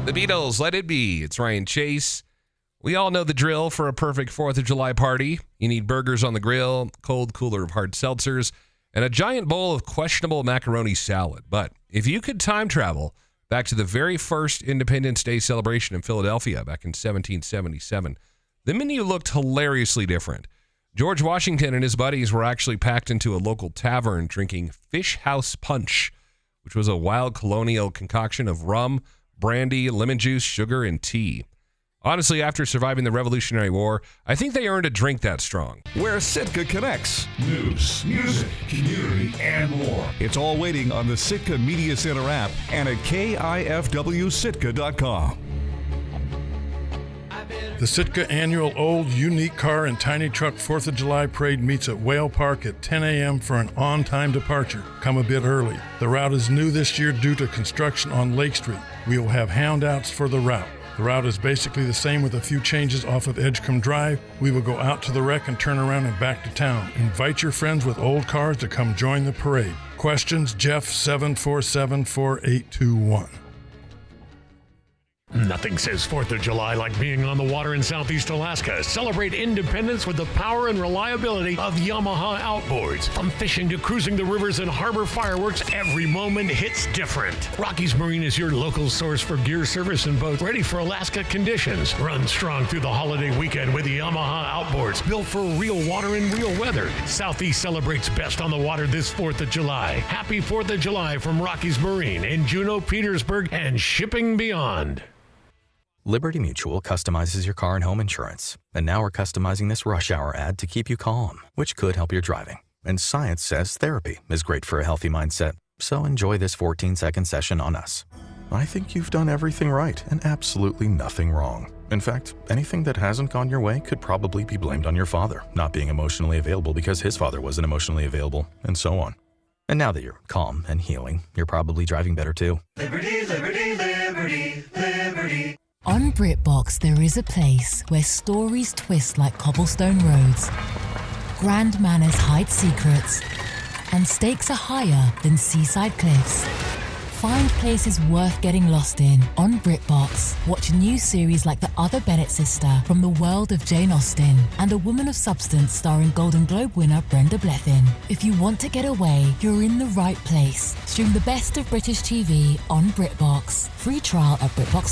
The Beatles, Let It Be. It's Ryan Chase. We all know the drill for a perfect 4th of July party. You need burgers on the grill, cold cooler of hard seltzers, and a giant bowl of questionable macaroni salad. But if you could time travel back to the very first Independence Day celebration in Philadelphia back in 1777, the menu looked hilariously different. George Washington and his buddies were actually packed into a local tavern drinking Fish House Punch, which was a wild colonial concoction of rum, brandy, lemon juice, sugar, and tea. Honestly, after surviving the Revolutionary War, I think they earned a drink that strong. Where Sitka connects. News, music, community, and more. It's all waiting on the Sitka Media Center app and at KIFWSitka.com. The Sitka annual Old, Unique Car and Tiny Truck 4th of July Parade meets at Whale Park at 10 a.m. for an on-time departure. Come a bit early. The route is new this year due to construction on Lake Street. We will have handouts for the route. The route is basically the same with a few changes off of Edgecombe Drive. We will go out to the wreck and turn around and back to town. Invite your friends with old cars to come join the parade. Questions, Jeff 747-4821. Nothing says 4th of July like being on the water in Southeast Alaska. Celebrate independence with the power and reliability of Yamaha outboards. From fishing to cruising the rivers and harbor fireworks, every moment hits different. Rockies Marine is your local source for gear service and boats ready for Alaska conditions. Run strong through the holiday weekend with the Yamaha outboards built for real water and real weather. Southeast celebrates best on the water this 4th of July. Happy 4th of July from Rockies Marine in Juneau, Petersburg, and shipping beyond. Liberty Mutual customizes your car and home insurance. And now we're customizing this rush hour ad to keep you calm, which could help your driving. And science says therapy is great for a healthy mindset. So enjoy this 14-second session on us. I think you've done everything right and absolutely nothing wrong. In fact, anything that hasn't gone your way could probably be blamed on your father not being emotionally available because his father wasn't emotionally available, and so on. And now that you're calm and healing, you're probably driving better too. Liberty, liberty, liberty, liberty. On BritBox, there is a place where stories twist like cobblestone roads, grand manners hide secrets, and stakes are higher than seaside cliffs. Find places worth getting lost in on BritBox. Watch new series like The Other Bennett Sister from the world of Jane Austen and A Woman of Substance starring Golden Globe winner Brenda Blethyn. If you want to get away, you're in the right place. Stream the best of British TV on BritBox. Free trial at BritBox.